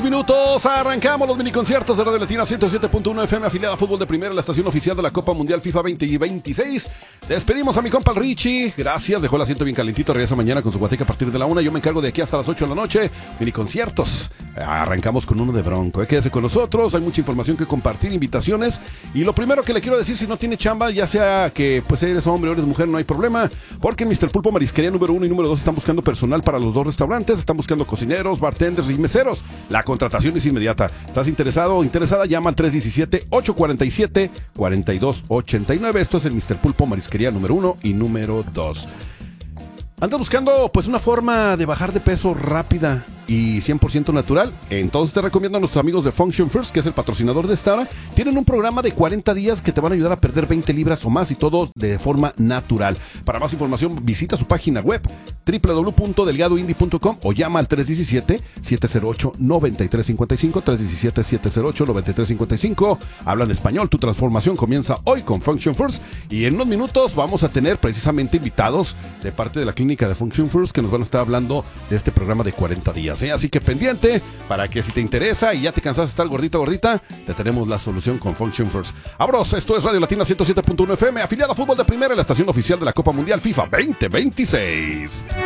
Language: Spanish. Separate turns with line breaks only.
minutos, arrancamos los miniconciertos de Radio Latina 107.1 FM, afiliada a Fútbol de Primera, la estación oficial de la Copa Mundial FIFA 2026. Despedimos a mi compa el Richie, gracias, dejó el asiento bien calentito, regresa mañana con su guateca a partir de la 1, yo me encargo de aquí hasta las 8 de la noche, miniconciertos. Arrancamos con uno de Bronco, quédese con nosotros, hay mucha información que compartir, invitaciones, y lo primero que le quiero decir, si no tiene chamba, ya sea que pues eres hombre o eres mujer, no hay problema, porque en Mr. Pulpo Marisquería número 1 y número 2 están buscando personal para los dos restaurantes, están buscando cocineros, bartenders y meseros. La contratación es inmediata. ¿Estás interesado o interesada? Llama al 317-847-4289. Esto es el Mr. Pulpo Marisquería número 1 y número 2. ¿Andas buscando pues una forma de bajar de peso rápida y 100% natural? Entonces te recomiendo a nuestros amigos de Function First, que es el patrocinador de esta hora. Tienen un programa de 40 días que te van a ayudar a perder 20 libras o más, y todo de forma natural. Para más información visita su página web www.delgadoindie.com o llama al 317-708-9355, 317-708-9355. Hablan español, tu transformación comienza hoy con Function First, y en unos minutos vamos a tener precisamente invitados de parte de la clínica de Function First que nos van a estar hablando de este programa de 40 días. Así que pendiente para que si te interesa y ya te cansas de estar gordita, te tenemos la solución con Function First. Abros, esto es Radio Latina 107.1 FM, afiliada a Fútbol de Primera, la estación oficial de la Copa Mundial FIFA 2026.